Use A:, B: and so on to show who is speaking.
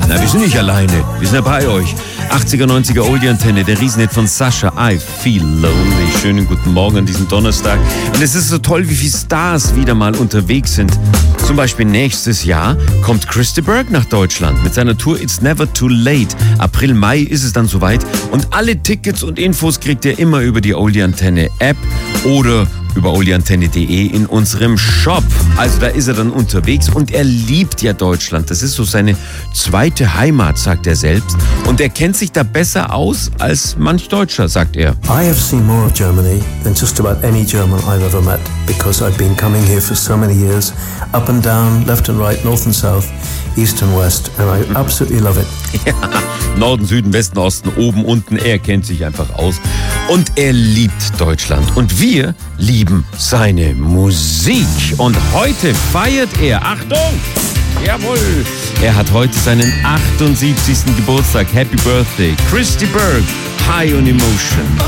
A: Na, wir sind nicht alleine, wir sind ja bei euch. 80er, 90er Oldie-Antenne, der Riesenhit von Sascha, I Feel Lonely. Schönen guten Morgen an diesem Donnerstag. Und es ist so toll, wie viele Stars wieder mal unterwegs sind. Zum Beispiel nächstes Jahr kommt Chris de Burgh nach Deutschland mit seiner Tour It's Never Too Late. April, Mai ist es dann soweit. Und alle Tickets und Infos kriegt ihr immer über die Oldie-Antenne-App oder über oldieantenne.de in unserem Shop. Also da ist er dann unterwegs und er liebt ja Deutschland. Das ist so seine zweite Heimat, sagt er selbst. Und er kennt sich da besser aus als manch Deutscher, sagt er.
B: I have seen more of Germany than just about any German I've ever met because I've been coming here for so many years, up and down, left and right, north and south, east and west, and I absolutely love it.
A: Ja, Norden, Süden, Westen, Osten, oben, unten, er kennt sich einfach aus. Und er liebt Deutschland. Und wir lieben seine Musik. Und heute feiert er, Achtung, jawohl, er hat heute seinen 78. Geburtstag. Happy Birthday, Chris de Burgh, High on Emotion.